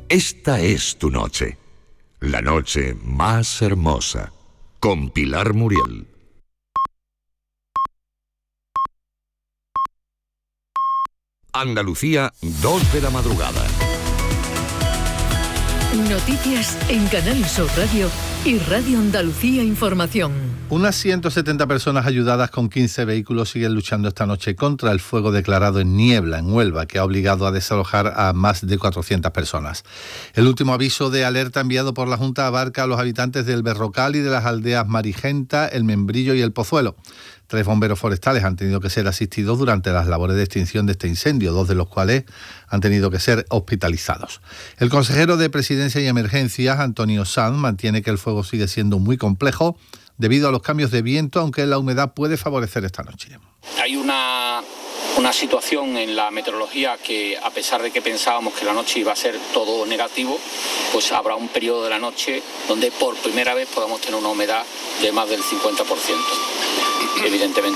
Esta es tu noche. La noche más hermosa. Con Pilar Muriel. Andalucía, 2 de la madrugada. Noticias en Canal Sur Radio y Radio Andalucía Información. Unas 170 personas ayudadas con 15 vehículos siguen luchando esta noche contra el fuego declarado en Niebla, en Huelva, que ha obligado a desalojar a más de 400 personas. El último aviso de alerta enviado por la Junta abarca a los habitantes del Berrocal y de las aldeas Marigenta, El Membrillo y El Pozuelo. 3 bomberos forestales han tenido que ser asistidos durante las labores de extinción de este incendio, 2 de los cuales han tenido que ser hospitalizados. El consejero de Presidencia y Emergencias, Antonio Sanz, mantiene que el fuego sigue siendo muy complejo debido a los cambios de viento, aunque la humedad puede favorecer esta noche. Hay una situación en la meteorología que, a pesar de que pensábamos que la noche iba a ser todo negativo, pues habrá un periodo de la noche donde por primera vez podamos tener una humedad de más del 50%. Evidentemente